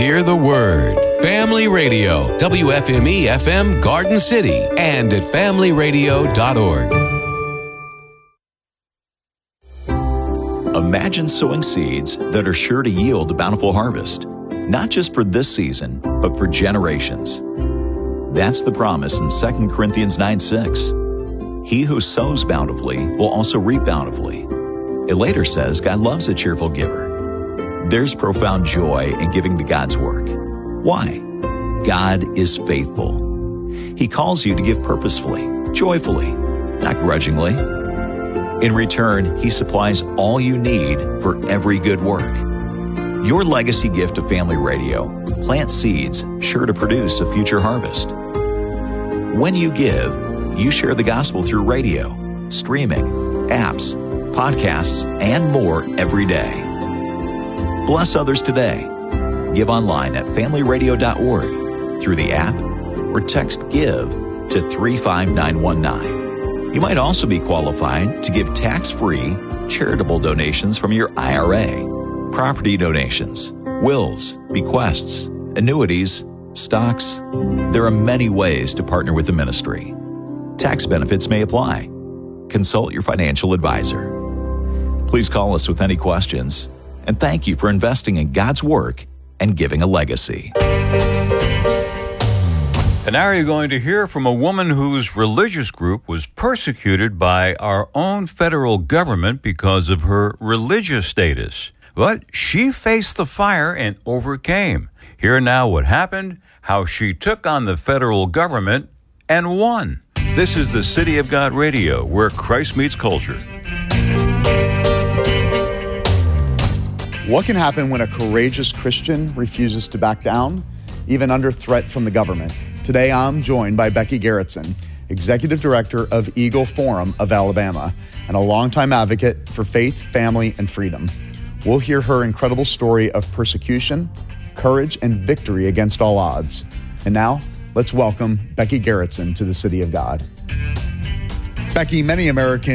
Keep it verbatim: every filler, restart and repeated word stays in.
Hear the word. Family Radio, W F M E F M Garden City, and at family radio dot org. Imagine sowing seeds that are sure to yield a bountiful harvest, not just for this season, but for generations. That's the promise in Second Corinthians nine six. He who sows bountifully will also reap bountifully. It later says God loves a cheerful giver. There's profound joy in giving to God's work. Why? God is faithful. He calls you to give purposefully, joyfully, not grudgingly. In return, He supplies all you need for every good work. Your legacy gift to Family Radio plants seeds sure to produce a future harvest. When you give, you share the gospel through radio, streaming, apps, podcasts, and more every day. Bless others today. Give online at family radio dot org, through the app, or text GIVE to three five nine one nine. You might also be qualified to give tax-free charitable donations from your I R A, property donations, wills, bequests, annuities, stocks. There are many ways to partner with the ministry. Tax benefits may apply. Consult your financial advisor. Please call us with any questions, and thank you for investing in God's work and giving a legacy. And now you're going to hear from a woman whose religious group was persecuted by our own federal government because of her religious status. But she faced the fire and overcame. Hear now what happened, how she took on the federal government and won. This is the City of God Radio, where Christ meets culture. What can happen when a courageous Christian refuses to back down, even under threat from the government? Today, I'm joined by Becky Garretson, Executive Director of Eagle Forum of Alabama, and a longtime advocate for faith, family, and freedom. We'll hear her incredible story of persecution, courage, and victory against all odds. And now, let's welcome Becky Garretson to the City of God. Becky, many Americans